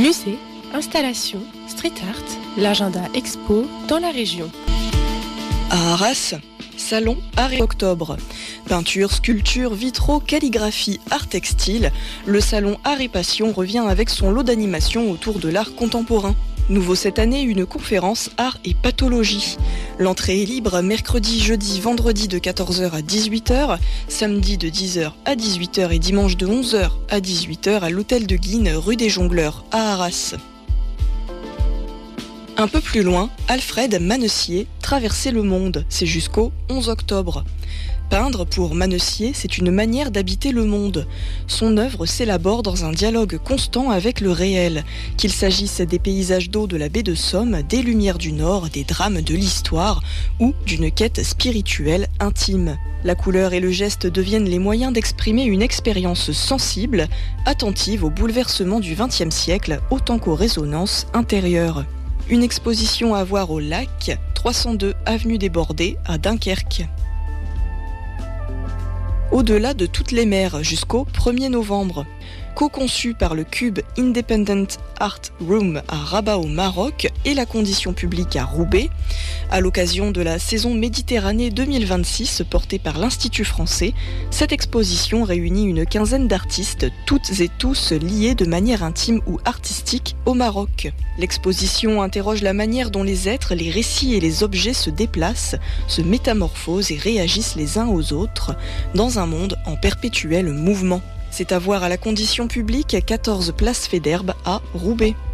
Musée, installations, street art, l'agenda expo dans la région. À Arras, salon Art et Octobre. Peinture, sculpture, vitraux, calligraphie, art textile, le salon Art et Passion revient avec son lot d'animations autour de l'art contemporain. Nouveau cette année, une conférence Art et Pathologie. L'entrée est libre mercredi, jeudi, vendredi de 14h à 18h, samedi de 10h à 18h et dimanche de 11h à 18h à l'hôtel de Guines, rue des Jongleurs, à Arras. Un peu plus loin, Alfred Manessier, Traverser le monde, c'est jusqu'au 11 octobre. Peindre pour Manessier, c'est une manière d'habiter le monde. Son œuvre s'élabore dans un dialogue constant avec le réel, qu'il s'agisse des paysages d'eau de la baie de Somme, des lumières du Nord, des drames de l'histoire ou d'une quête spirituelle intime. La couleur et le geste deviennent les moyens d'exprimer une expérience sensible, attentive aux bouleversements du XXe siècle autant qu'aux résonances intérieures. Une exposition à voir au Lac, 302 avenue des Bordées à Dunkerque. Au-delà de toutes les mers jusqu'au 1er novembre. Co-conçu par le Cube Independent Art Room à Rabat au Maroc et la Condition publique à Roubaix, à l'occasion de la saison Méditerranée 2026 portée par l'Institut français, cette exposition réunit une quinzaine d'artistes, toutes et tous liés de manière intime ou artistique au Maroc. L'exposition interroge la manière dont les êtres, les récits et les objets se déplacent, se métamorphosent et réagissent les uns aux autres dans un monde en perpétuel mouvement. C'est à voir à la Condition publique, 14 place Faidherbe à Roubaix.